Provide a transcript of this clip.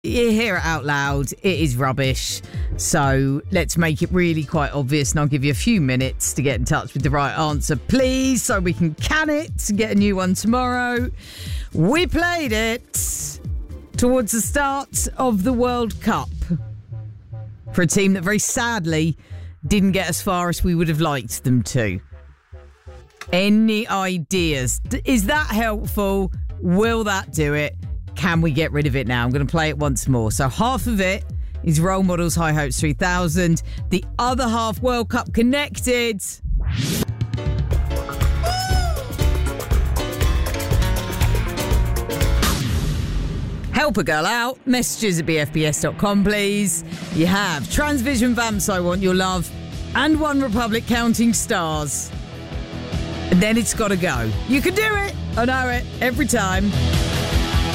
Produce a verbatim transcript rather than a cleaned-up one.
you hear it out loud. It is rubbish. So let's make it really quite obvious, and I'll give you a few minutes to get in touch with the right answer, please, so we can can it and get a new one tomorrow. We played it towards the start of the World Cup for a team that very sadly didn't get as far as we would have liked them to. Any ideas? Is that helpful? Will that do it? Can we get rid of it now? I'm going to play it once more. So half of it is Role Models High Hopes three thousand. The other half, World Cup connected. Help a girl out. Messages at b f b s dot com, please. You have Transvision Vamps, I Want Your Love, and One Republic Counting Stars. And then it's got to go. You can do it. I know it. Every time.